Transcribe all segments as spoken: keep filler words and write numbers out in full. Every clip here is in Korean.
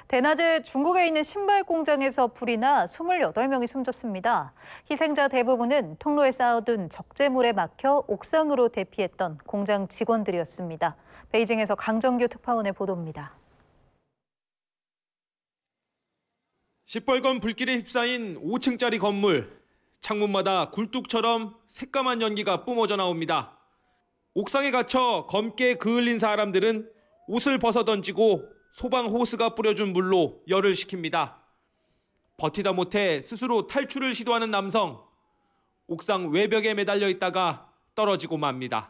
대낮에 중국에 있는 신발 공장에서 불이 나 이십팔 명이 숨졌습니다. 희생자 대부분은 통로에 쌓아둔 적재물에 막혀 옥상으로 대피했던 공장 직원들이었습니다. 베이징에서 강정규 특파원의 보도입니다. 시뻘건 불길에 휩싸인 오 층짜리 건물. 창문마다 굴뚝처럼 새까만 연기가 뿜어져 나옵니다. 옥상에 갇혀 검게 그을린 사람들은 옷을 벗어 던지고 소방 호스가 뿌려준 물로 열을 식힙니다. 버티다 못해 스스로 탈출을 시도하는 남성. 옥상 외벽에 매달려 있다가 떨어지고 맙니다.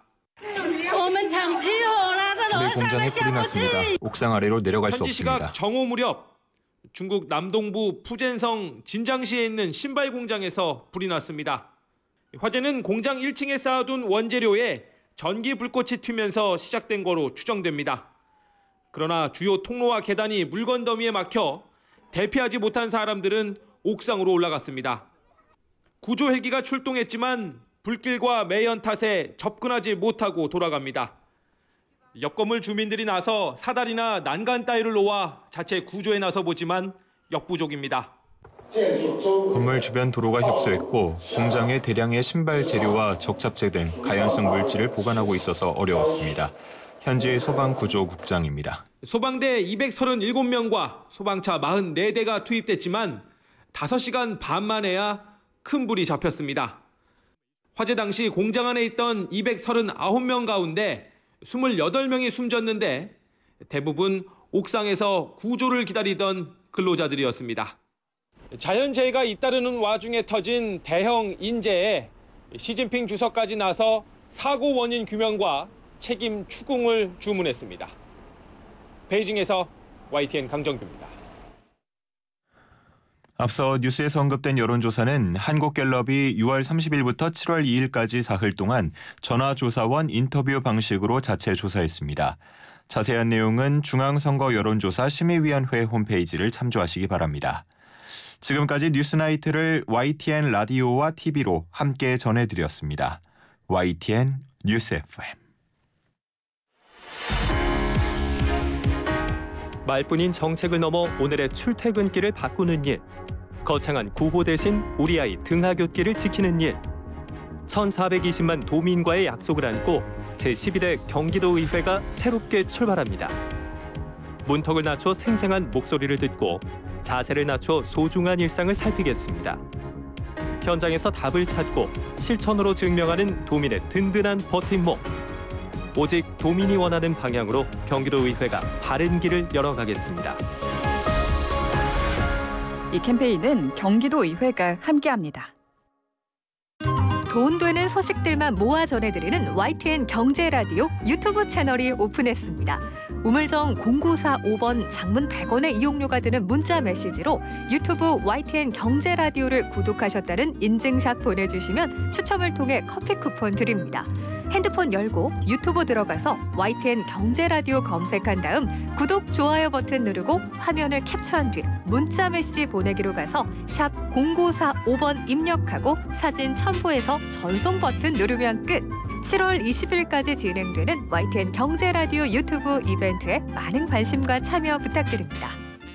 우리 공장에 불이 났습니다. 옥상 아래로 내려갈 수 현지 시각 없습니다. 정오 무렵 중국 남동부 푸젠성 진장시에 있는 신발 공장에서 불이 났습니다. 화재는 공장 일 층에 쌓아둔 원재료에 전기 불꽃이 튀면서 시작된 거로 추정됩니다. 그러나 주요 통로와 계단이 물건 더미에 막혀 대피하지 못한 사람들은 옥상으로 올라갔습니다. 구조 헬기가 출동했지만 불길과 매연 탓에 접근하지 못하고 돌아갑니다. 옆 건물 주민들이 나서 사다리나 난간 따위를 놓아 자체 구조에 나서 보지만 역부족입니다. 건물 주변 도로가 협소했고 공장에 대량의 신발 재료와 적잡제 등 가연성 물질을 보관하고 있어서 어려웠습니다. 현지 소방구조국장입니다. 소방대 이백삼십칠 명과 소방차 사십사 대가 투입됐지만 다섯 시간 반 만에야 큰 불이 잡혔습니다. 화재 당시 공장 안에 있던 이백삼십구 명 가운데 이십팔 명이 숨졌는데 대부분 옥상에서 구조를 기다리던 근로자들이었습니다. 자연재해가 잇따르는 와중에 터진 대형 인재에 시진핑 주석까지 나서 사고 원인 규명과 책임 추궁을 주문했습니다. 베이징에서 와이티엔 강정규입니다. 앞서 뉴스에서 언급된 여론조사는 한국갤럽이 유월 삼십일부터 칠월 이일까지 사흘 동안 전화조사원 인터뷰 방식으로 자체 조사했습니다. 자세한 내용은 중앙선거 여론조사 심의위원회 홈페이지를 참조하시기 바랍니다. 지금까지 뉴스나이트를 와이티엔 라디오와 티비로 함께 전해드렸습니다. 와이티엔 뉴스 에프엠. 말뿐인 정책을 넘어 오늘의 출퇴근길을 바꾸는 일. 거창한 구호 대신 우리 아이 등하굣길을 지키는 일. 천사백이십만 도민과의 약속을 안고 제십일 회 경기도의회가 새롭게 출발합니다. 문턱을 낮춰 생생한 목소리를 듣고 자세를 낮춰 소중한 일상을 살피겠습니다. 현장에서 답을 찾고 실천으로 증명하는 도민의 든든한 버팀목. 오직 도민이 원하는 방향으로 경기도의회가 바른 길을 열어가겠습니다. 이 캠페인은 경기도의회가 함께합니다. 돈 되는 소식들만 모아 전해드리는 와이티엔 경제라디오 유튜브 채널이 오픈했습니다. 우물정 공구사오 번 장문 백 원의 이용료가 드는 문자 메시지로 유튜브 와이티엔 경제라디오를 구독하셨다는 인증샷 보내주시면 추첨을 통해 커피 쿠폰 드립니다. 핸드폰 열고 유튜브 들어가서 와이티엔 경제라디오 검색한 다음 구독, 좋아요 버튼 누르고 화면을 캡처한 뒤 문자 메시지 보내기로 가서 샵 공구사오 번 입력하고 사진 첨부해서 전송 버튼 누르면 끝. 칠월 이십일까지 진행되는 와이티엔 경제라디오 유튜브 이벤트에 많은 관심과 참여 부탁드립니다.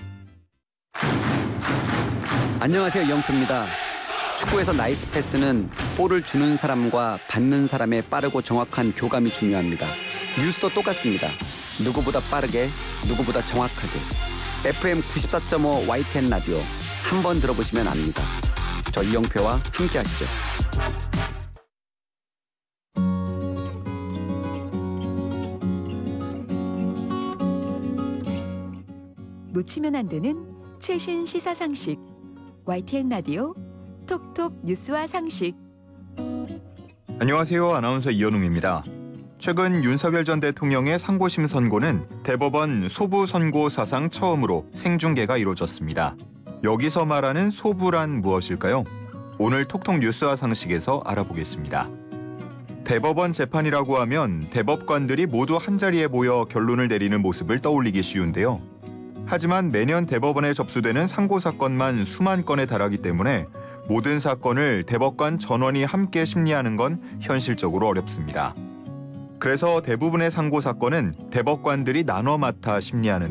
안녕하세요, 이영표입니다. 축구에서 나이스 패스는 볼을 주는 사람과 받는 사람의 빠르고 정확한 교감이 중요합니다. 뉴스도 똑같습니다. 누구보다 빠르게, 누구보다 정확하게. 에프엠 구십사 점 오 와이티엔 라디오 한번 들어보시면 압니다. 저 이영표와 함께 하시죠. 놓치면 안 되는 최신 시사 상식. 와이티엔 라디오 톡톡 뉴스와 상식. 안녕하세요. 아나운서 이현웅입니다. 최근 윤석열 전 대통령의 상고심 선고는 대법원 소부 선고 사상 처음으로 생중계가 이루어졌습니다. 여기서 말하는 소부란 무엇일까요? 오늘 톡톡 뉴스와 상식에서 알아보겠습니다. 대법원 재판이라고 하면 대법관들이 모두 한자리에 모여 결론을 내리는 모습을 떠올리기 쉬운데요. 하지만 매년 대법원에 접수되는 상고 사건만 수만 건에 달하기 때문에 모든 사건을 대법관 전원이 함께 심리하는 건 현실적으로 어렵습니다. 그래서 대부분의 상고 사건은 대법관들이 나눠 맡아 심리하는